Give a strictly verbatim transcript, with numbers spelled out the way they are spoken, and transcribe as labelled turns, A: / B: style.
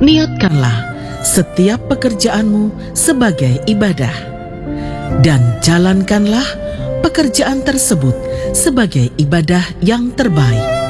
A: Niatkanlah setiap pekerjaanmu sebagai ibadah, dan jalankanlah pekerjaan tersebut sebagai ibadah yang terbaik.